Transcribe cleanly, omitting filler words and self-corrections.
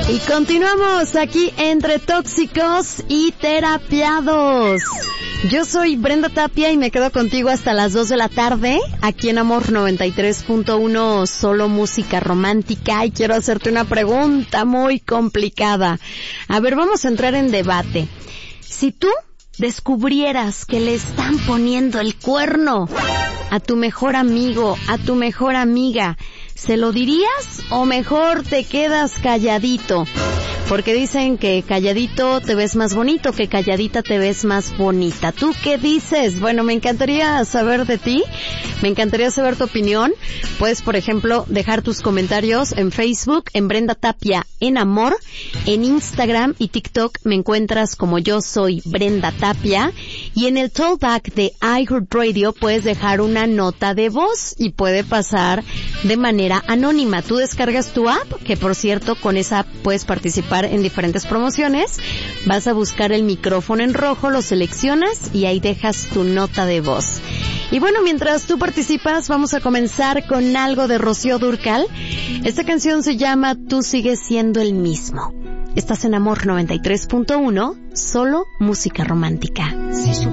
Y continuamos aquí entre tóxicos y terapiados. Yo soy Brenda Tapia y me quedo contigo hasta las 2 de la tarde, aquí en Amor 93.1, solo música romántica, y quiero hacerte una pregunta muy complicada. A ver, vamos a entrar en debate. Si tú descubrieras que le están poniendo el cuerno a tu mejor amigo, a tu mejor amiga, ¿se lo dirías o mejor te quedas calladito? Porque dicen que calladito te ves más bonito, que calladita te ves más bonita. ¿Tú qué dices? Bueno, me encantaría saber de ti, me encantaría saber tu opinión. Puedes, por ejemplo, dejar tus comentarios en Facebook, en Brenda Tapia en Amor, en Instagram y TikTok me encuentras como Yo Soy Brenda Tapia, y en el Talkback de iHeartRadio puedes dejar una nota de voz y puede pasar de manera anónima. Tú descargas tu app, que por cierto con esa puedes participar en diferentes promociones. Vas a buscar el micrófono en rojo, lo seleccionas y ahí dejas tu nota de voz. Y bueno, mientras tú participas, vamos a comenzar con algo de Rocío Dúrcal. Esta canción se llama Tú sigues siendo el mismo. Estás en Amor 93.1, solo música romántica.